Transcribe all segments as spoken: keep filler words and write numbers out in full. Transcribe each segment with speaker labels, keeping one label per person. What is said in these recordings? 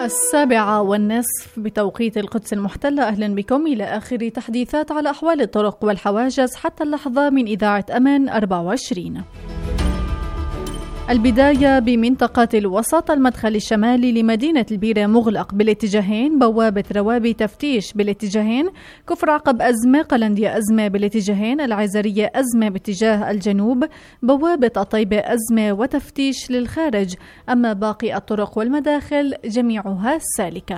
Speaker 1: السابعة والنصف بتوقيت القدس المحتلة. أهلا بكم إلى آخر تحديثات على أحوال الطرق والحواجز حتى اللحظة من إذاعة أمان أربعة وعشرين. البداية بمنطقة الوسط. المدخل الشمالي لمدينة البيرة مغلق بالاتجاهين، بوابة روابي تفتيش بالاتجاهين، كفر عقب أزمة، قلندية أزمة بالاتجاهين، العزرية أزمة باتجاه الجنوب، بوابة الطيبة أزمة وتفتيش للخارج. أما باقي الطرق والمداخل جميعها سالكة.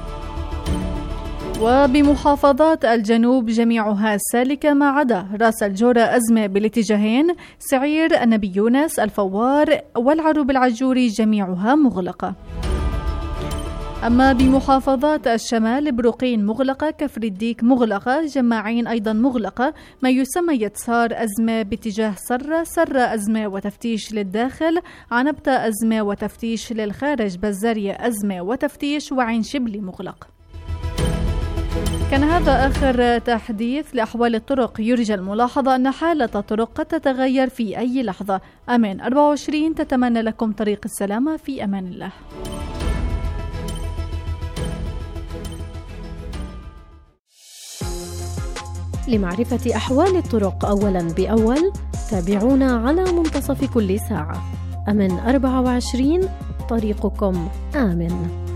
Speaker 1: وبمحافظات الجنوب جميعها سالكة ما عدا راس الجورة أزمة بالاتجاهين، سعير، النبي يونس، الفوار والعروب العجوري جميعها مغلقة. أما بمحافظات الشمال بروقين مغلقة، كفر الديك مغلقة، جماعين أيضا مغلقة، ما يسمى يتسار أزمة باتجاه سرة، سرة أزمة وتفتيش للداخل، عنبتة أزمة وتفتيش للخارج، بزارية أزمة وتفتيش، وعين شبلي مغلق. كان هذا آخر تحديث لأحوال الطرق. يرجى الملاحظة أن حالة الطرق قد تتغير في أي لحظة. أمان أربعة وعشرين تتمنى لكم طريق السلامة، في أمان الله.
Speaker 2: لمعرفة أحوال الطرق أولا بأول تابعونا على منتصف كل ساعة. أمان أربعة وعشرين، طريقكم آمن.